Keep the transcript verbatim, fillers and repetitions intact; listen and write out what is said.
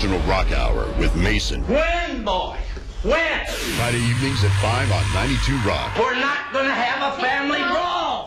original rock hour with Mason. When, boy? When? Friday evenings at five on ninety-two Rock. We're not going to have a family brawl.